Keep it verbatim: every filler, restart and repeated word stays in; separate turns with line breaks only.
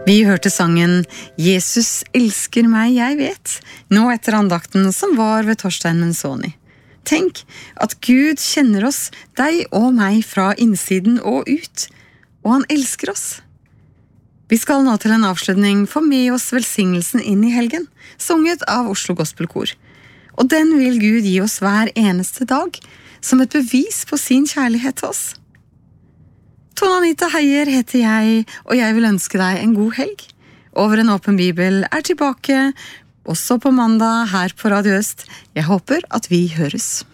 Vi hørte sangen «Jesus elsker meg, jeg vet», nå etter andakten som var ved Torstein Menzoni. Tenk at Gud kjenner oss, deg og meg, fra innsiden og ut, og han elsker oss. Vi skal nå til en avslutning få med oss velsignelsen inn i helgen, sunget av Oslo Gospelkor. Og den vil Gud gi oss hver eneste dag, som et bevis på sin kjærlighet til oss. Tone Anita Heier heter jeg, og jeg vil ønske deg en god helg. Over en åpen bibel er tilbake, også på mandag her på Radio Øst. Jeg håper at vi høres.